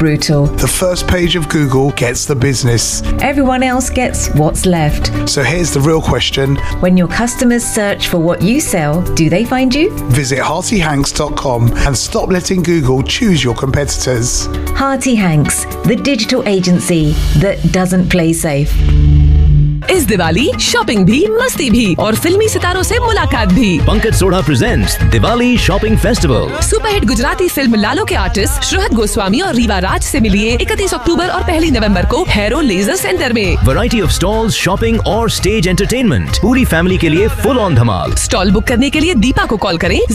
brutal. The first page of Google gets the business. Everyone else gets what's left. So here's the real question. When your customers search for what you sell, do they find you? Visit HeartyHanks.com and stop letting Google choose your competitors. Hearty Hanks, the digital agency that doesn't play safe. इस Diwali shopping भी मस्ती भी और फिल्मी सितारों से मुलाकात भी। Pankaj Sodha presents Diwali shopping festival. Superhit Gujarati film लालो के आर्टिस्ट श्रृहत गोस्वामी और रीवा राज से मिलिए 31 अक्टूबर और 1 नवंबर को हैरो लेजर सेंटर में। वैरायटी ऑफ स्टॉल्स, शॉपिंग और स्टेज एंटरटेनमेंट, पूरी फैमिली के लिए full on Dhamaal. Stall book करने के लिए दीपा को कॉल करें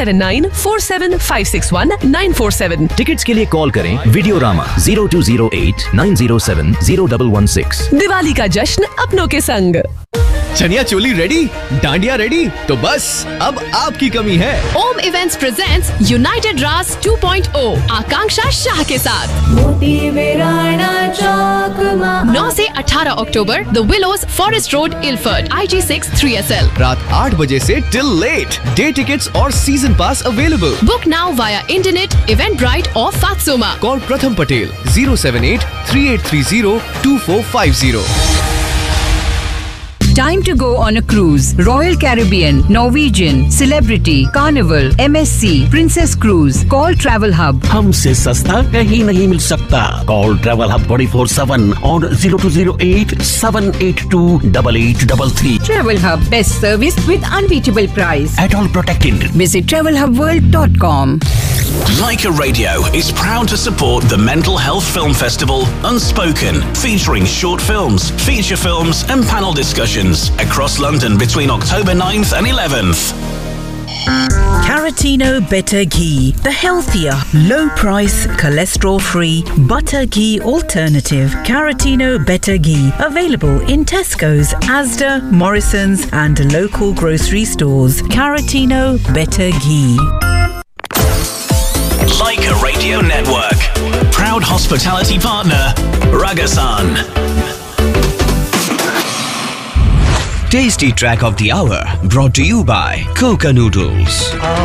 07947561947। टिकट्स के लिए कॉल करें वीडियोरामा 020890701116। दिवाली का जश्न अपनों के संग। चनिया चोली रेडी, डांडिया रेडी, तो बस अब आपकी कमी है। ओम इवेंट्स प्रेजेंट्स यूनाइटेड रास 2.0 आकांक्षा शाह के साथ 9 से 18 अक्टूबर the willows forest road Ilford IG6 3SL। रात 8 बजे से टिल लेट। डे टिकट्स और सीजन पास available. Book now via internet, Eventbrite और फात्सोमा। कॉल प्रथम Patel 078-3830-2450। Time to go on a cruise. Royal Caribbean, Norwegian, Celebrity, Carnival, MSC, Princess Cruise. Call Travel Hub. हमसे सस्ता कहीं नहीं मिल सकता। Call Travel Hub 24/7 on 0208-782-8833. Travel Hub, best service with unbeatable price. At all protected. Visit travelhubworld.com. Leica Radio is proud to support the Mental Health Film Festival Unspoken, featuring short films, feature films and panel discussions across London between October 9th and 11th. Caratino Better Ghee, the healthier, low-price, cholesterol-free butter ghee alternative. Caratino Better Ghee, available in Tesco's, Asda, Morrison's and local grocery stores. Caratino Better Ghee. Leica Radio Network, proud hospitality partner, Ragasan. Tasty track of the hour brought to you by Coca Noodles.